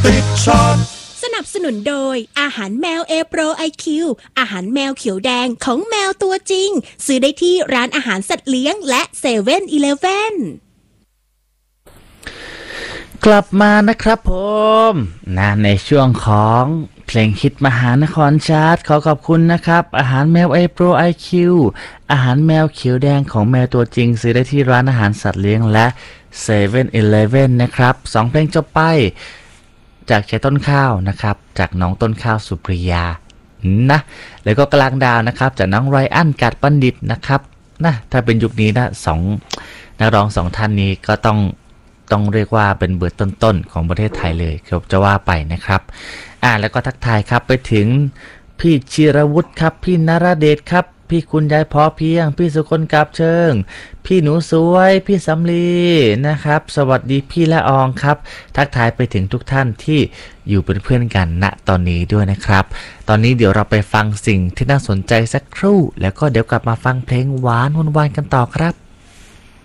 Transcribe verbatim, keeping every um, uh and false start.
ติดช็อตสนับสนุนโดยอาหารแมวเอโปรไอคิวอาหารแมวเขียวแดงของแมวตัวจริงซื้อได้ที่ร้านอาหารสัตว์เลี้ยงและเซเว่นอีเลฟเว่นกลับมานะครับผมนะในช่วงของเพลงฮิตมหานครชาร์ตขอขอบคุณนะครับอาหารแมวเอโปรไอคิวอาหารแมวเขียวแดงของแมวตัวจริงซื้อได้ที่ร้านอาหารสัตว์เลี้ยงและเซเว่นอีเลฟเว่นนะครับสองเพลงจบไปจากชายต้นข้าวนะครับจากน้องต้นข้าวสุปริยานะแล้วก็กลางดาวนะครับจากน้องไรอันกัดบัณฑิตนะครับนะถ้าเป็นยุคนี้นะสองนักร้องสองท่านนี้ก็ต้องต้องเรียกว่าเป็นเบอร์ต้นๆของประเทศไทยเลยครับจะว่าไปนะครับอ่าแล้วก็ทักทายครับไปถึงพี่ชิรวุฒิครับพี่นราเดชครับพี่คุณยายพอเพียงพี่สุคนกาบเชิงพี่หนูสวยพี่สำลีนะครับสวัสดีพี่ละอองครับทักทายไปถึงทุกท่านที่อยู่เป็นเพื่อนกันณตอนนี้ด้วยนะครับตอนนี้เดี๋ยวเราไปฟังสิ่งที่น่าสนใจสักครู่แล้วก็เดี๋ยวกลับมาฟังเพลงหวานหวานกันต่อครับ